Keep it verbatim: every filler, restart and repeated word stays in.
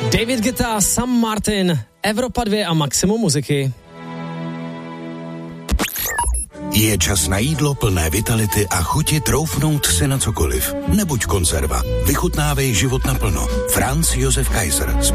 David Guetta, Sam Martin, Evropa dva a maximum muziky. Je čas na jídlo plné vitality a chuti troufnout si na cokoliv. Nebuď konzerva. Vychutnávej život naplno. Franz Josef Kaiser.